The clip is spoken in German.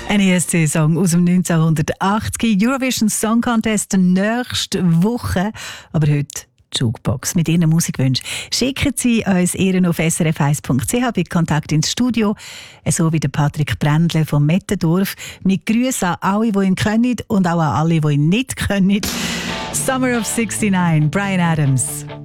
Ein ESC-Song aus dem 1980, Eurovision Song Contest nächste Woche. Aber heute die Jukebox mit Ihren Musikwünschen. Schicken Sie uns Ihren auf srf1.ch bei Kontakt ins Studio, so wie der Patrick Brändle vom Mettendorf. Mit Grüßen an alle, die ihn können und auch an alle, die ihn nicht können. Summer of '69, Bryan Adams.